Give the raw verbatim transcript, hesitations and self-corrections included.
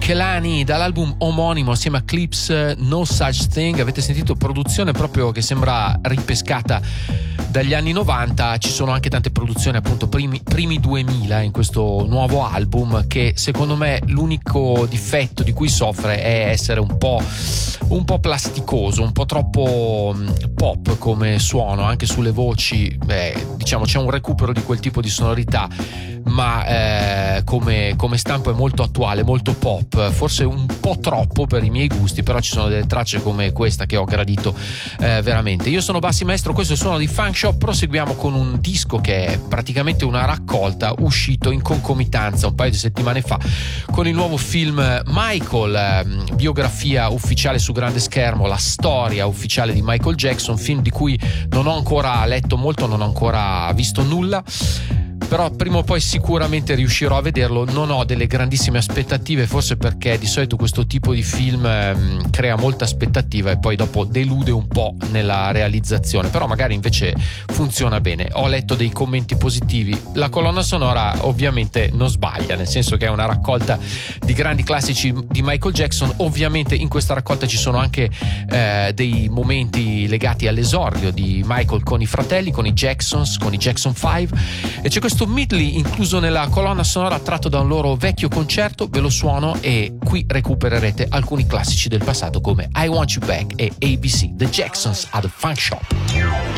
Kehlani dall'album omonimo assieme a Clips, No Such Thing. Avete sentito, produzione proprio che sembra ripescata dagli anni novanta. Ci sono anche tante produzioni appunto primi, primi duemila in questo nuovo album, che secondo me l'unico difetto di cui soffre è essere un po' un po' plasticoso, un po' troppo pop come suono, anche sulle voci. Beh, diciamo c'è un recupero di quel tipo di sonorità, ma eh, come, come stampo è molto attuale, molto pop, forse un po' troppo per i miei gusti, però ci sono delle tracce come questa che ho gradito eh, veramente. Io sono Bassi Maestro, questo è il suono di Funk Shop. Proseguiamo con un disco che è praticamente una raccolta, uscito in concomitanza un paio di settimane fa con il nuovo film Michael, eh, biografia ufficiale su grande schermo, la storia ufficiale di Michael Jackson, film di cui non ho ancora letto molto, non ho ancora visto nulla, però prima o poi sicuramente riuscirò a vederlo. Non ho delle grandissime aspettative, forse perché di solito questo tipo di film ehm, crea molta aspettativa e poi dopo delude un po' nella realizzazione, però magari invece funziona bene. Ho letto dei commenti positivi. La colonna sonora ovviamente non sbaglia, nel senso che è una raccolta di grandi classici di Michael Jackson. Ovviamente in questa raccolta ci sono anche eh, dei momenti legati all'esordio di Michael con i fratelli, con i Jacksons, con i Jackson cinque, e c'è questo medley incluso nella colonna sonora tratto da un loro vecchio concerto. Ve lo suono e qui recupererete alcuni classici del passato come I Want You Back e A B C. The Jacksons at the Funk Shop.